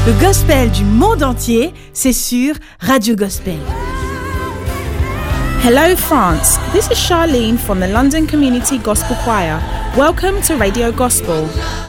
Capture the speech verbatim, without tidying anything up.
Le gospel du monde entier, c'est sur Radio Gospel. Hello France, this is Charlene from the London Community Gospel Choir. Welcome to Radio Gospel.